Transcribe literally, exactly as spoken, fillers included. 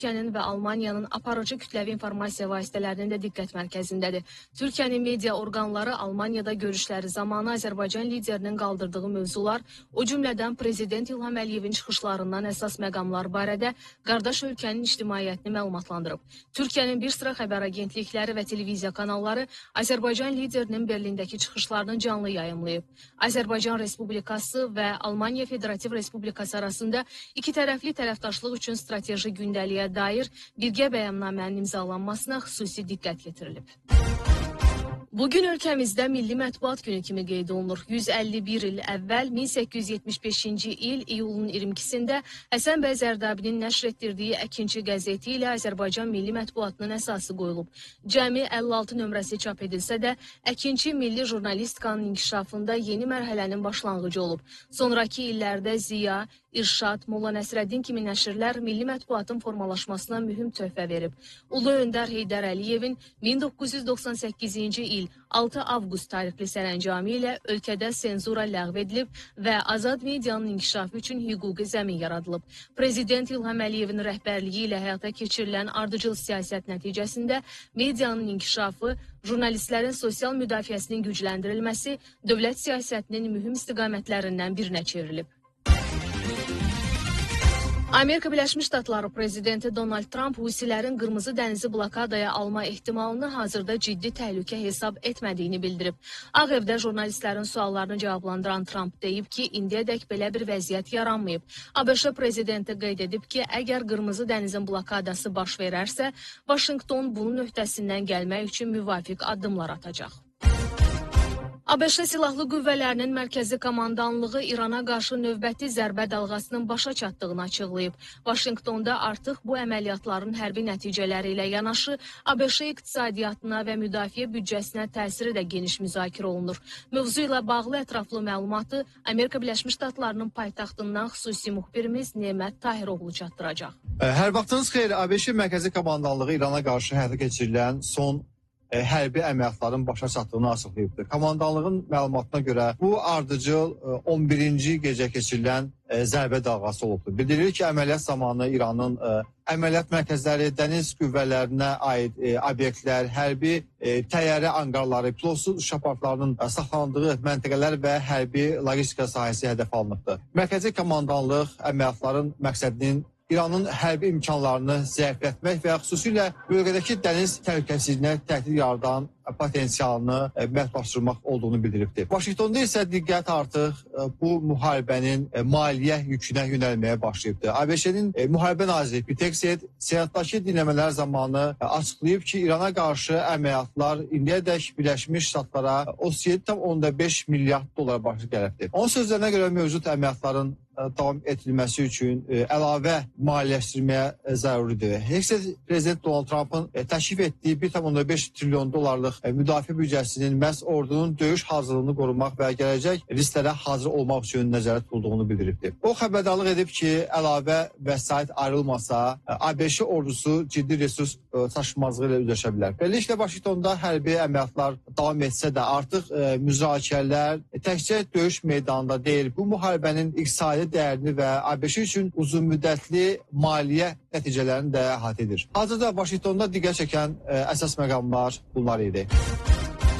Türkiyənin və Almaniyanın aparıcı kütləvi informasiya vasitələrinin də diqqət mərkəzindədir. Türkiyənin media orqanları Almaniyada görüşləri zamanı Azərbaycan liderinin qaldırdığı mövzular, o cümlədən Prezident İlham Əliyevin çıxışlarından əsas məqamlar barədə qardaş ölkənin ictimaiyyətini məlumatlandırıb. Türkiyənin bir sıra xəbər agentlikləri və televiziya kanalları Azərbaycan liderinin Berlindəki çıxışlarını canlı yayımlayıb. Azərbaycan Respublikası və Almaniya Federativ Respublikası arasında iki tərəfli tərəfdaşlıq üçün strateji gündəliyə dair birgə bəyannamənin imzalanmasına xüsusi diqqət yetirilib. Bugün ölkəmizdə Milli Mətbuat Günü kimi qeyd olunur. yüz əlli bir il əvvəl min səkkiz yüz yetmiş beşinci il iyulun iyirmi ikisində Həsən bəy Zərdabinin nəşr etdirdiyi Əkinçi qəzeti ilə Azərbaycan milli mətbuatının əsası qoyulub. Cəmi əlli altı nömrəsi çap edilsə də, Əkinçi milli jurnalistikanın inkişafında yeni mərhələnin başlanğıcı olub. Sonraki illərdə Ziya, İrşad, Molla Nəsrəddin kimi nəşrlər milli mətbuatın formalaşmasına mühüm töhfə verib. Ulu Öndər Heydər Əliyevin min doqquz yüz doxsan səkkizinci il altı avqust tarixli sərəncamı ilə ölkədə senzura ləğv edilib və azad medianın inkişafı üçün hüquqi zəmin yaradılıb. Prezident İlham Əliyevin rəhbərliyi ilə həyata keçirilən ardıcıl siyasət nəticəsində medianın inkişafı, jurnalistlərin sosial müdafiəsinin gücləndirilməsi dövlət siyasətinin mühüm istiqamətlərindən birinə çevrilib. Amerika Birləşmiş Ştatları prezidenti Donald Trump Husilərin Qırmızı dənizi blokadaya alma ehtimalını hazırda ciddi təhlükə hesab etmədiyini bildirib. Ağ Evdə jurnalistlərin suallarını cavablandıran Trump deyib ki, indiyədək belə bir vəziyyət yaranmayıb. ABŞ prezidenti qeyd edib ki, əgər Qırmızı dənizin blokadası baş verərsə, Vaşinqton bunun öhdəsindən gəlmək üçün müvafiq addımlar atacaq. ABŞ Silahlı Qüvvələrinin Mərkəzi Komandanlığı İrana qarşı növbəti zərbə dalğasının başa çatdığını açıqlayıb. Vaşinqtonda artıq bu əməliyyatların hərbi nəticələri ilə yanaşı ABŞ iqtisadiyyatına və müdafiə büdcəsinə təsiri də geniş müzakirə olunur. Mövzu ilə bağlı ətraflı məlumatı Amerika Birləşmiş Ştatlarının paytaxtından xüsusi müxbirimiz Nemət Tahiroğlu çatdıracaq. Hər vaxtınız xeyir. ABŞ Mərkəzi Komandanlığı İrana qarşı həyata keçirilən son hərbi əməliyyatların başa çatdığını açıqlayıbdır. Komandanlığın məlumatına görə bu ardıcıl on birinci gecə keçirilən zərbə dalğası olubdur. Bildirilir ki, əməliyyat zamanı İranın əməliyyat mərkəzləri, dəniz qüvvələrinə aid obyektlər, hərbi təyyarə anqarları, pilotsuz uçuş aparatlarının saxlandığı məntəqələr və hərbi logistika sahəsi hədəf alınıbdır. Mərkəzi Komandanlıq əməliyyatların məqsədinin İranın hərbi imkanlarını zəiflətmək və xüsusilə bölgədəki dəniz təhlükəsizliyinə təhdid yaradan potensialını məhdudlaşdırmaq olduğunu bildiribdir. Vaşinqtonda isə diqqət artıq bu müharibənin maliyyə yükünə yönəlməyə başlayıbdır. ABŞ-nin müharibə naziri Pete Hegseth senatdakı dinləmələr zamanı açıqlayıb ki, İrana qarşı əməliyyatlar indiyədək Birləşmiş Ştatlara otuz yeddi tam onda beş milyard dolar başı gəlibdir. Onun sözlərinə görə mövcud əməliyyatların davam etdirilməsi üçün əlavə maliyyələşdirməyə zəruridir. Hegseth Prezident Donald Trump'ın təklif etdiyi bir tam onda beş trilyon dolarlıq müdafiə büdcəsinin məhz ordunun döyüş hazırlığını qorumaq və gələcək risklərə hazır olmaq üçün nəzərdə tutulduğunu bildiribdir. O xəbərdarlıq edib ki, əlavə vəsait ayrılmasa, ABŞ ordusu ciddi resurs çatışmazlığı ilə üzləşə bilər. Beləliklə, Vaşinqtonda hərbi əməliyyatlar davam etsə də artıq müzakirələr təkcə döyüş meydanında deyil, bu müharibənin iqtisadi dəyərini və ABŞ üçün uzun müddətli maliyyə nəticələrini də əhatə edir. Hazırda Vaşinqtonda diqqət çəkən əsas məqamlar bunlar idi.